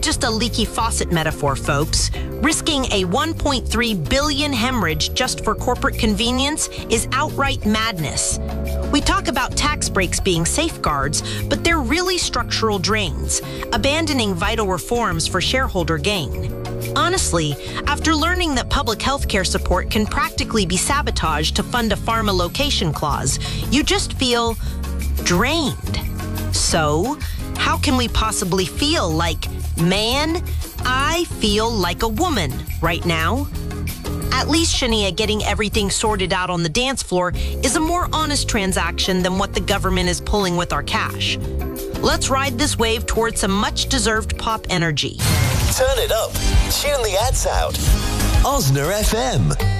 isn't just a leaky faucet metaphor, folks. Risking a $1.3 billion hemorrhage just for corporate convenience is outright madness. We talk about tax breaks being safeguards, but they're really structural drains, abandoning vital reforms for shareholder gain. Honestly, after learning that public health care support can practically be sabotaged to fund a pharma location clause, you just feel drained. So, how can we possibly feel like, man, I feel like a woman right now? At least Shania getting everything sorted out on the dance floor is a more honest transaction than what the government is pulling with our cash. Let's ride this wave towards some much-deserved pop energy. Turn it up. Tune the ads out. Osna FM.